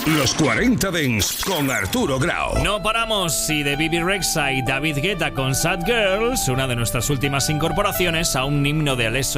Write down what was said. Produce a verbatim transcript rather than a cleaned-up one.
Los cuarenta Dents con Arturo Grau. No paramos y de Bibi Rexha y David Guetta con Sad Girls, una de nuestras últimas incorporaciones a un himno de Alesso